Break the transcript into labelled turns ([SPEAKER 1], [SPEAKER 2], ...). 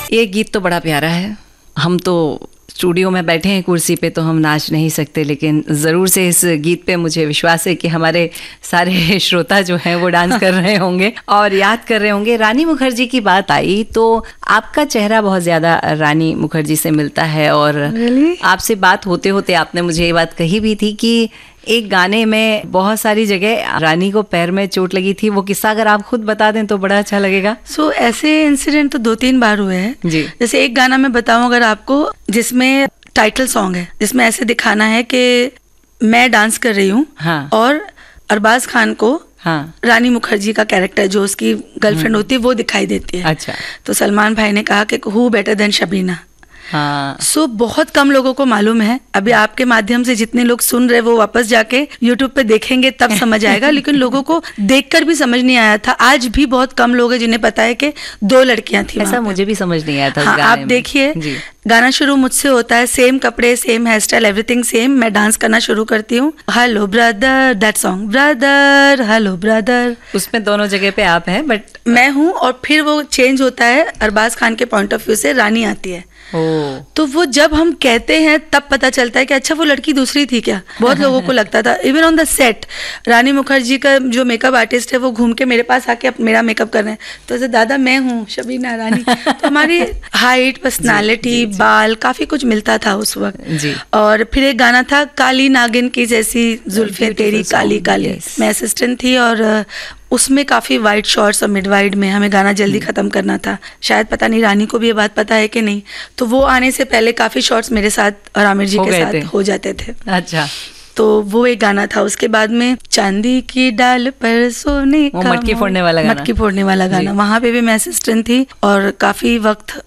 [SPEAKER 1] ये गीत तो बड़ा प्यारा है। हम तो स्टूडियो में बैठे हैं कुर्सी पे तो हम नाच नहीं सकते, लेकिन ज़रूर से इस गीत पे मुझे विश्वास है कि हमारे सारे श्रोता जो हैं वो डांस कर रहे होंगे और याद कर रहे होंगे। रानी मुखर्जी की बात आई तो आपका चेहरा बहुत ज़्यादा रानी मुखर्जी से मिलता है और आपसे बात होते होते आपने मुझे ये बात कही भी थी कि एक गाने में बहुत सारी जगह रानी को पैर में चोट लगी थी। वो किस्सा अगर आप खुद बता दें तो बड़ा अच्छा लगेगा।
[SPEAKER 2] ऐसे इंसिडेंट तो 2-3 बार हुए हैं जी। जैसे एक गाना मैं बताऊं अगर आपको, जिसमें टाइटल सॉन्ग है, जिसमें ऐसे दिखाना है कि मैं डांस कर रही हूँ और अरबाज खान को रानी मुखर्जी का कैरेक्टर जो उसकी गर्लफ्रेंड होती है वो दिखाई देती है।
[SPEAKER 1] अच्छा।
[SPEAKER 2] तो सलमान भाई ने कहा कि हु बेटर देन शबीना। बहुत कम लोगों को मालूम है। अभी आपके माध्यम से जितने लोग सुन रहे वो वापस जाके YouTube पे देखेंगे तब समझ आएगा, लेकिन लोगों को देखकर भी समझ नहीं आया था। आज भी बहुत कम लोग हैं जिन्हें पता है कि 2 लड़कियां थी।
[SPEAKER 1] ऐसा मुझे भी समझ नहीं आया था।
[SPEAKER 2] आप देखिए, गाना शुरू मुझसे होता है, सेम कपड़े, same here style, everything same. मैं डांस करना शुरू करती हूँ, hello brother, that song, brother hello brother,
[SPEAKER 1] उसमें दोनों जगह पे आप हैं बट
[SPEAKER 2] मैं हूँ। और फिर वो चेंज होता है, अरबाज खान के पॉइंट ऑफ व्यू से रानी आती है। तो वो जब हम कहते हैं तब पता चलता है कि अच्छा वो लड़की दूसरी थी क्या। बहुत लोगों को लगता था। इवन ऑन द सेट रानी मुखर्जी का जो मेकअप आर्टिस्ट है वो घूम के मेरे पास आके मेरा मेकअप कर रहे हैं, तो ऐसे दादा मैं हूँ शबीना रानी। तो हमारी हाइट, पर्सनालिटी, बाल, काफी कुछ मिलता था उस वक्त। और फिर एक गाना था काली नागिन की जैसी जुल्फे तेरी काली काली, मैं असिस्टेंट थी और उसमें काफ़ी वाइड शॉर्ट्स और मिड वाइड में हमें गाना जल्दी ख़त्म करना था। शायद पता नहीं रानी को भी ये बात पता है कि नहीं, तो वो आने से पहले काफ़ी शॉर्ट्स मेरे साथ और आमिर जी के साथ हो जाते थे।
[SPEAKER 1] अच्छा।
[SPEAKER 2] तो वो एक गाना था। उसके बाद में चांदी की डाल पर सोने का,
[SPEAKER 1] मटकी फोड़ने वाला गाना,
[SPEAKER 2] वहाँ पे भी मैं असिस्टेंट थी और काफ़ी वक्त